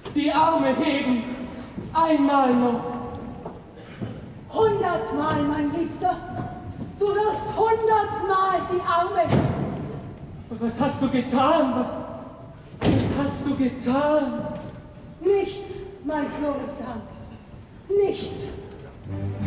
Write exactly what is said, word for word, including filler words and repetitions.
die Arme heben, einmal noch. Hundertmal, mein Liebster. Du wirst hundertmal die Arme heben. Was hast du getan? Was, was hast du getan? Nichts, mein Florestan. Nichts.